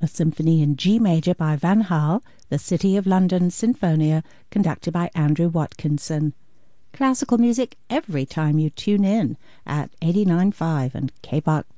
a symphony in G major by Van Hal, the City of London Sinfonia, conducted by Andrew Watkinson. Classical music every time you tune in at 89.5 and KBARK